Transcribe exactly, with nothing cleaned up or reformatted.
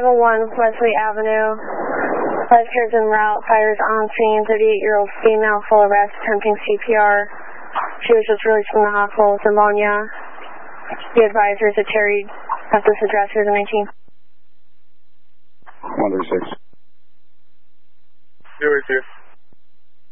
oh one Wesley Avenue. Life-care's en route. Fires on scene. thirty-eight-year-old female full arrest attempting C P R. She was just released from the hospital with pneumonia. The advisor is a Terry at this address. Here's the nineteen. one thirty-six. zero eight two.